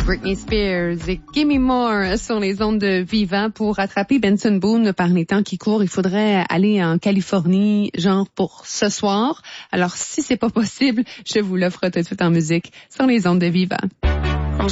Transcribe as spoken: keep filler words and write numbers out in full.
Britney Spears et Gimme More sur les ondes de Vivant. Pour rattraper Benson Boone par les temps qui courent, il faudrait aller en Californie, genre pour ce soir. Alors, si c'est pas possible, je vous l'offre tout de suite en musique sur les ondes de Vivant.